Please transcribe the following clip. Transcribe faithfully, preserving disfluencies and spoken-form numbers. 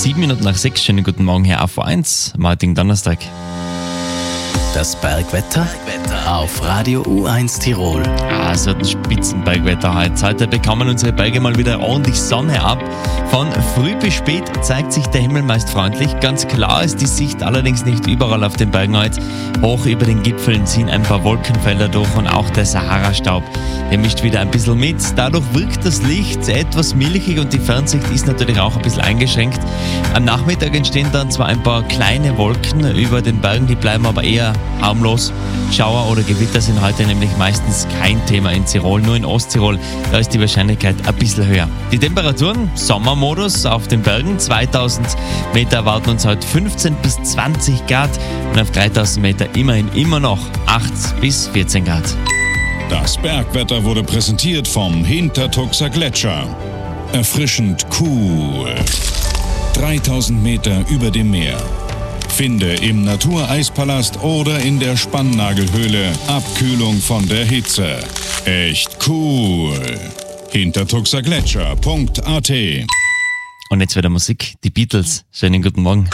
sieben Minuten nach sechs. Schönen guten Morgen hier auf eins, am heutigen Donnerstag. Das Bergwetter auf Radio U eins Tirol. Ah, es wird ein Spitzenbergwetter heute. Heute bekommen unsere Berge mal wieder ordentlich Sonne ab. Von früh bis spät zeigt sich der Himmel meist freundlich. Ganz klar ist die Sicht allerdings nicht überall auf den Bergen heute. Hoch über den Gipfeln ziehen ein paar Wolkenfelder durch und auch der Sahara-Staub, der mischt wieder ein bisschen mit. Dadurch wirkt das Licht etwas milchig und die Fernsicht ist natürlich auch ein bisschen eingeschränkt. Am Nachmittag entstehen dann zwar ein paar kleine Wolken über den Bergen, die bleiben aber eher harmlos. Schauer oder Gewitter sind heute nämlich meistens kein Thema in Tirol, nur in Osttirol, da ist die Wahrscheinlichkeit ein bisschen höher. Die Temperaturen, Sommermodus auf den Bergen, zweitausend Meter erwarten uns heute fünfzehn bis zwanzig Grad und auf dreitausend Meter immerhin immer noch acht bis vierzehn Grad. Das Bergwetter wurde präsentiert vom Hintertuxer Gletscher. Erfrischend cool. dreitausend Meter über dem Meer. Finde im Natureispalast oder in der Spannnagelhöhle Abkühlung von der Hitze. Echt cool. hintertuxergletscher punkt a t. Und jetzt wieder Musik, die Beatles. Schönen guten Morgen.